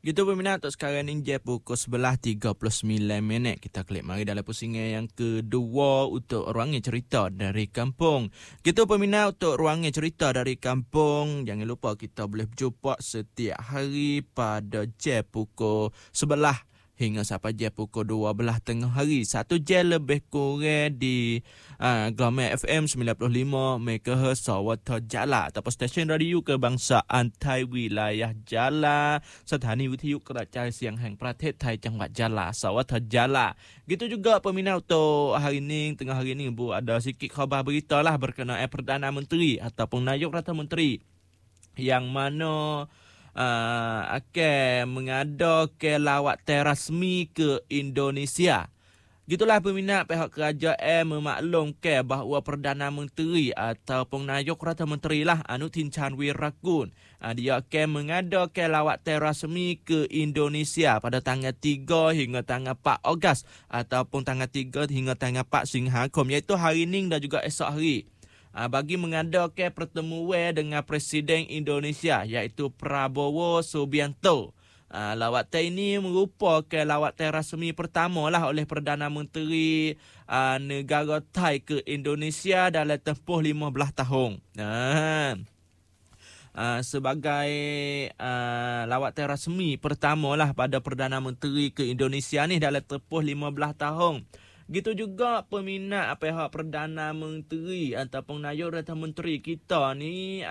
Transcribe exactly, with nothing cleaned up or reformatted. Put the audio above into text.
Gitu peminat, untuk sekarang ni je pukul sebelas tiga puluh sembilan minit. Kita klik mari dalam pusingan yang kedua untuk ruangan cerita dari kampung. Gitu peminat, untuk ruangan cerita dari kampung, jangan lupa kita boleh berjumpa setiap hari pada je pukul sebelas hingga sampai je pukul dua belas tengah hari. Satu jam lebih kurang di uh, Glamour F M sembilan puluh lima megahertz Sawata Jala ataupun stesen radio kebangsaan Thai wilayah Jala, Sthani Withiu Kerajaan Siang Hang Pratet Thai จังหวัด Jala, Sawata Jala. Gitu juga peminat, untuk hari ini, tengah hari ini Bu, ada sikit khabar berita lah berkenaan Perdana Menteri ataupun Nayuk Ratna Menteri yang mana Uh, akan mengadakan lawatan rasmi ke Indonesia. Gitulah peminat, pihak kerajaan memaklumkan bahawa Perdana Menteri ataupun Nayuk Ratna Menteri lah Anutin Chan Wirakun, uh, dia akan mengadakan lawatan rasmi ke Indonesia pada tanggal tiga hingga tanggal empat Ogos ataupun tanggal tiga hingga tanggal empat Singhakom, iaitu hari ini dan juga esok hari. Uh, bagi mengadakan pertemuan dengan Presiden Indonesia iaitu Prabowo Subianto. Uh, lawatan ini merupakan lawatan rasmi pertama lah oleh Perdana Menteri uh, negara Thai ke Indonesia dalam tempoh lima belas tahun. Uh, uh, sebagai uh, lawatan rasmi pertama lah pada Perdana Menteri ke Indonesia ni dalam tempoh lima belas tahun. Gitu juga peminat pihak Perdana Menteri ataupun Nayuk Ratna Menteri kita ni